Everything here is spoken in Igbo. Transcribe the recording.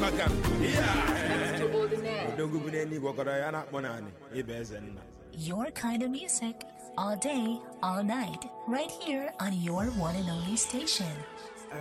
Your kind of music, all day, all night, right here on your one and only station.